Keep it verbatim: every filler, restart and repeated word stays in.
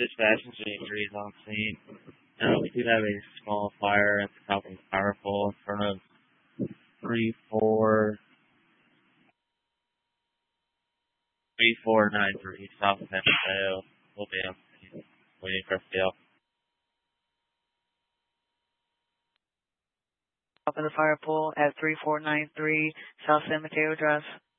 Dispatch engineer is on scene. Uh, we do have a small fire at the top of the power pole in front of three four three four nine three South San Mateo. We'll be on scene waiting for Phil. Top of the fire pole at three four nine three South San Mateo Drive.